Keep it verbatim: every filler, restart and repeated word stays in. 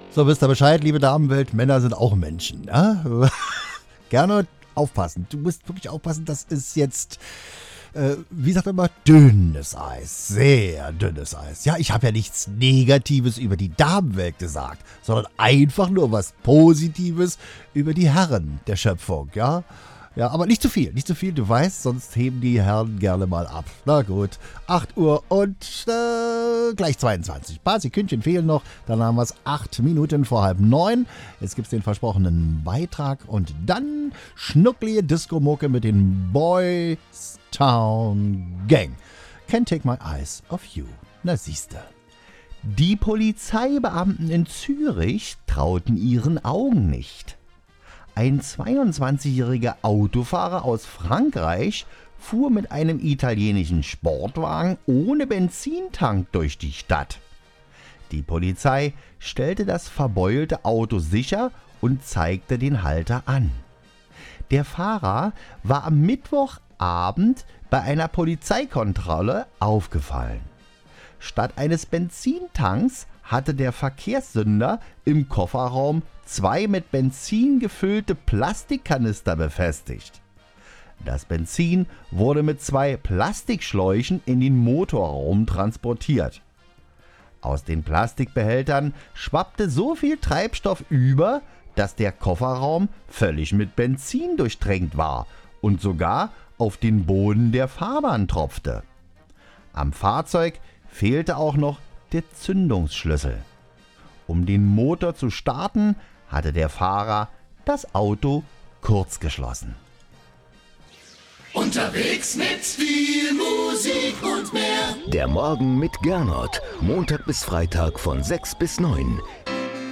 So, wisst ihr Bescheid, liebe Damenwelt, Männer sind auch Menschen. Ja? Gerne aufpassen. Du musst wirklich aufpassen, das ist jetzt, äh, wie sagt man immer, dünnes Eis. Sehr dünnes Eis. Ja, ich habe ja nichts Negatives über die Damenwelt gesagt, sondern einfach nur was Positives über die Herren der Schöpfung, ja? Ja, aber nicht zu viel, nicht zu viel, du weißt, sonst heben die Herren gerne mal ab. Na gut, acht Uhr und äh, gleich zweiundzwanzig. Ein paar Sekündchen fehlen noch, dann haben wir es acht Minuten vor halb neun. Jetzt gibt es den versprochenen Beitrag und dann schnucklige Disco-Mucke mit den Boys Town Gang. Can't take my eyes off you. Na siehste. Die Polizeibeamten in Zürich trauten ihren Augen nicht. Ein zweiundzwanzigjähriger Autofahrer aus Frankreich fuhr mit einem italienischen Sportwagen ohne Benzintank durch die Stadt. Die Polizei stellte das verbeulte Auto sicher und zeigte den Halter an. Der Fahrer war am Mittwochabend bei einer Polizeikontrolle aufgefallen. Statt eines Benzintanks hatte der Verkehrssünder im Kofferraum zwei mit Benzin gefüllte Plastikkanister befestigt. Das Benzin wurde mit zwei Plastikschläuchen in den Motorraum transportiert. Aus den Plastikbehältern schwappte so viel Treibstoff über, dass der Kofferraum völlig mit Benzin durchtränkt war und sogar auf den Boden der Fahrbahn tropfte. Am Fahrzeug fehlte auch noch der Zündungsschlüssel. Um den Motor zu starten, hatte der Fahrer das Auto kurzgeschlossen. Unterwegs mit viel Musik und mehr. Der Morgen mit Gernot. Montag bis Freitag von sechs bis neun.